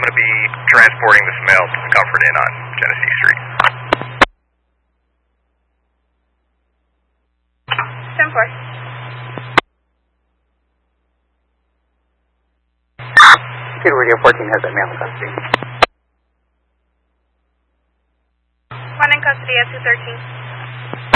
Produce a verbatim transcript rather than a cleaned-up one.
going to be transporting this male to the Comfort Inn on Genesee Street. ten four. Kid Radio fourteen has that male in custody. One in custody at two thirteen.